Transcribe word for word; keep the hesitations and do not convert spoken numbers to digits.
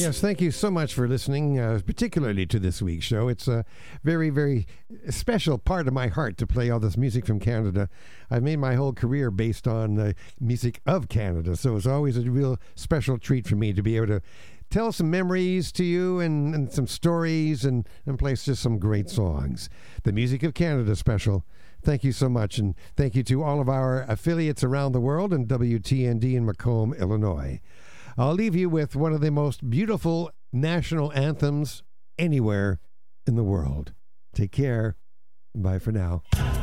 Yes, thank you so much for listening, uh, particularly to this week's show. It's a very, very special part of my heart to play all this music from Canada. I've made my whole career based on the music of Canada, so it's always a real special treat for me to be able to tell some memories to you and, and some stories and, and play just some great songs. The Music of Canada special. Thank you so much, and thank you to all of our affiliates around the world and W T N D in Macomb, Illinois. I'll leave you with one of the most beautiful national anthems anywhere in the world. Take care. Bye for now.